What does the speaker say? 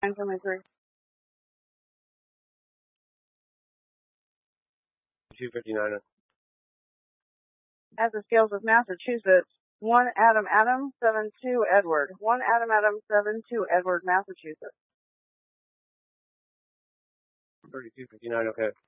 9:23. 259. At the scales of Massachusetts, 1 Adam, 7-2 Edward. 1 Adam, 7-2 Edward, Massachusetts. 3259, okay.